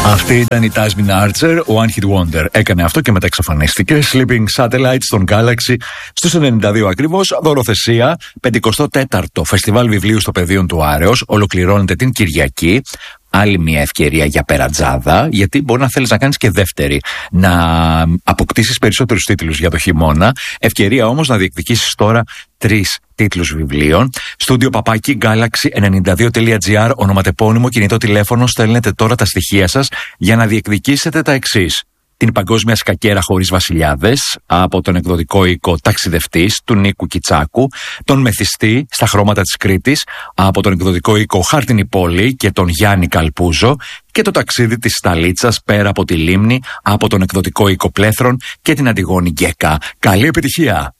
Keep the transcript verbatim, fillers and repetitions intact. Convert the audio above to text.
Αυτή ήταν η Tasmin Archer, ο One Hit Wonder. Έκανε αυτό και μετά εξαφανίστηκε. Sleeping Satellites στον Galaxy στους ενενήντα δύο ακριβώς. Δωροθεσία, πενηκοστό τέταρτο Φεστιβάλ Βιβλίου στο Πεδίο του Άρεως. Ολοκληρώνεται την Κυριακή. Άλλη μια ευκαιρία για περατζάδα, γιατί μπορεί να θέλεις να κάνεις και δεύτερη, να αποκτήσεις περισσότερους τίτλους για το χειμώνα. Ευκαιρία όμως να διεκδικήσεις τώρα τρεις τίτλους βιβλίων. Στούντιο παπάκι Galaxy ενενήντα δύο τελεία τζι άρ, ονοματεπώνυμο, κινητό τηλέφωνο. Στέλνετε τώρα τα στοιχεία σας για να διεκδικήσετε τα εξής: την παγκόσμια σκακέρα χωρίς βασιλιάδες από τον εκδοτικό οίκο Ταξιδευτής του Νίκου Κιτσάκου, τον Μεθυστή στα χρώματα της Κρήτης από τον εκδοτικό οίκο Χάρτινη Πόλη και τον Γιάννη Καλπούζο, και το ταξίδι της Σταλίτσας πέρα από τη λίμνη από τον εκδοτικό οίκο Πλέθρων και την Αντιγόνη Γκέκα. Καλή επιτυχία!